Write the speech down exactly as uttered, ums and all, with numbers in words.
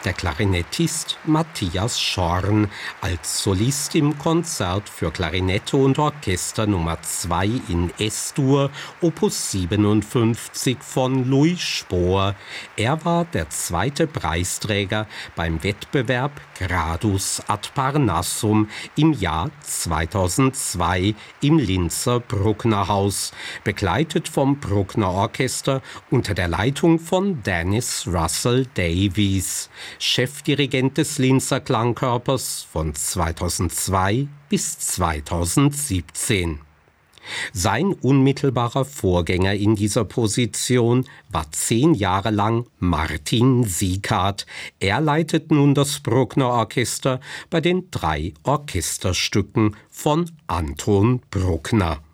der Klarinettist Matthias Schorn als Solist im Konzert für Klarinette und Orchester Nummer zwei in S-Dur, Opus siebenundfünfzig von Louis Spohr. Er war der zweite Preisträger beim Wettbewerb Gradus ad Parnassum im Jahr zweitausendzwei im Linzer Brucknerhaus, begleitet vom Bruckner Orchester unter der Leitung von Dennis Russell Davies, Chefdirigent des Linzer Klangkörpers von zweitausendzwei bis zweitausendsiebzehn. Sein unmittelbarer Vorgänger in dieser Position war zehn Jahre lang Martin Sieghart. Er leitet nun das Bruckner Orchester bei den drei Orchesterstücken von Anton Bruckner.